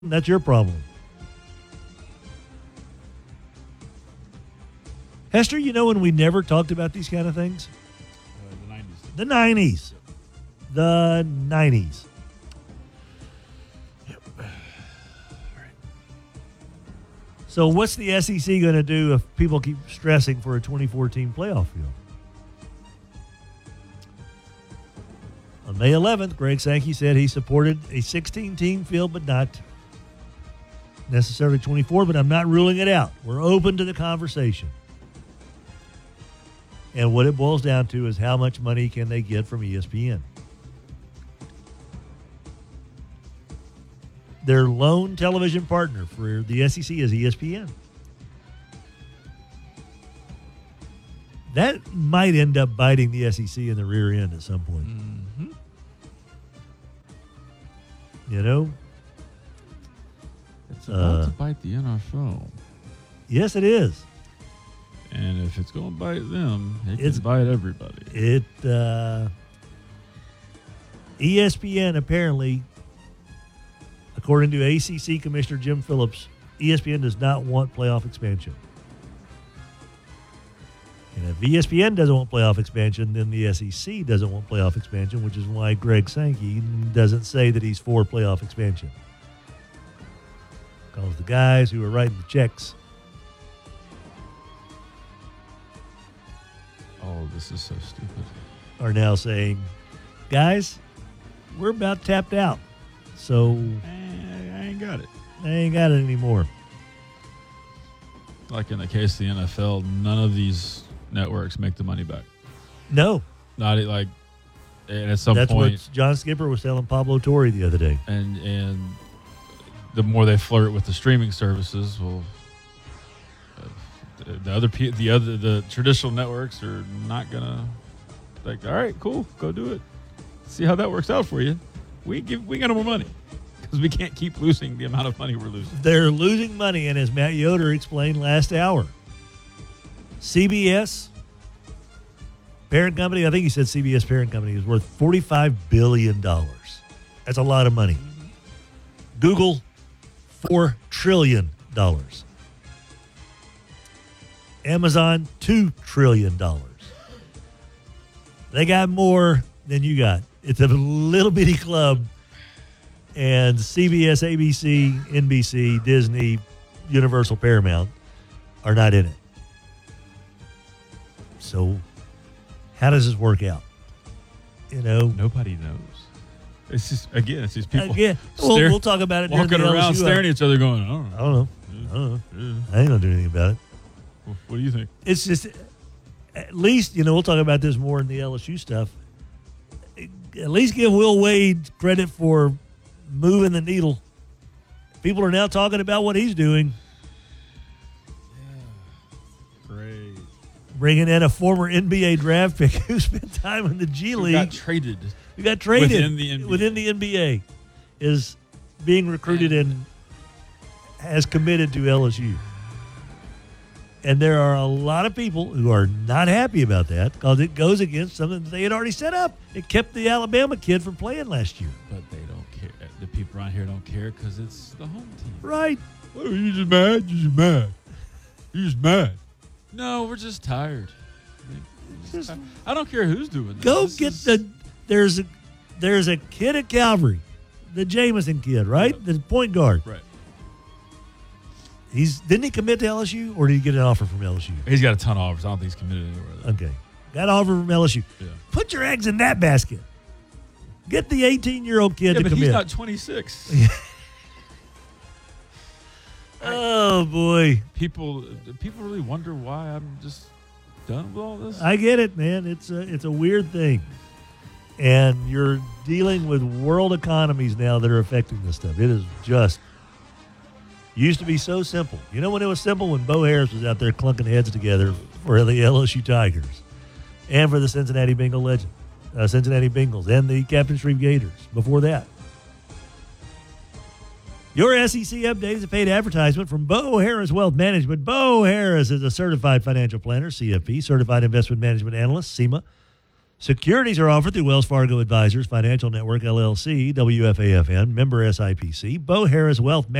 That's your problem. Hester, you know when we never talked about these kind of things? The 90s. The 90s. Yep. All right. So what's the SEC going to do if people keep stressing for a 2014 playoff field? On May 11th, Greg Sankey said he supported a 16-team field, but not necessarily 24, but I'm not ruling it out. We're open to the conversation. And what it boils down to is how much money can they get from ESPN. Their lone television partner for the SEC is ESPN. That might end up biting the SEC in the rear end at some point. Mm-hmm. You know? It's about to bite the NFL. Yes, it is. And if it's going to bite them, it's bite everybody. ESPN apparently, according to ACC Commissioner Jim Phillips, ESPN does not want playoff expansion. And if ESPN doesn't want playoff expansion, then the SEC doesn't want playoff expansion, which is why Greg Sankey doesn't say that he's for playoff expansion. Because the guys who are writing the checks. Oh, this is so stupid. Are now saying, guys, we're about tapped out. So I ain't got it. I ain't got it anymore. Like in the case of the NFL, none of these networks make the money back. No. Not like, and at some That's point. what John Skipper was telling Pablo Torre the other day. And the more they flirt with the streaming services, well, the traditional networks are not gonna like. All right, cool, go do it. See how that works out for you. We got no more money because we can't keep losing the amount of money we're losing. They're losing money, and as Matt Yoder explained last hour, CBS parent company, I think he said CBS parent company is worth $45 billion. That's a lot of money. Google, $4 trillion. Amazon, $2 trillion. They got more than you got. It's a little bitty club. And CBS, ABC, NBC, Disney, Universal, Paramount are not in it. So how does this work out? You know, Nobody knows. It's just people. We'll talk about it. Walking around staring at each other, going, I don't know. I ain't gonna do anything about it. What do you think? It's just, at least, we'll talk about this more in the LSU stuff. At least give Will Wade credit for moving the needle. People are now talking about what he's doing. Yeah. Great. Bringing in a former NBA draft pick who spent time in the G League. Who got traded within the NBA. Is being recruited and has committed to LSU. And there are a lot of people who are not happy about that because it goes against something that they had already set up. It kept the Alabama kid from playing last year. But they don't care. The people around here don't care because it's the home team. Right. Oh, you just mad? You just mad. No, we're just tired. I don't care who's doing this. Go get there's a kid at Calvary, the Jameson kid, right? The point guard. Right. Didn't he commit to LSU, or did he get an offer from LSU? He's got a ton of offers. I don't think he's committed anywhere. Okay. Got an offer from LSU. Yeah. Put your eggs in that basket. Get the 18-year-old kid to but commit. He's not 26. Oh, boy. People really wonder why I'm just done with all this. I get it, man. It's a weird thing. And you're dealing with world economies now that are affecting this stuff. It is just used to be so simple. You know when it was simple? When Bo Harris was out there clunking heads together for the LSU Tigers and for the Cincinnati Bengals and the Captain Shreve Gators before that. Your SEC update is a paid advertisement from Bo Harris Wealth Management. Bo Harris is a certified financial planner, CFP, certified investment management analyst, CIMA, Securities are offered through Wells Fargo Advisors Financial Network, LLC, WFAFN, member SIPC, Bo Harris Wealth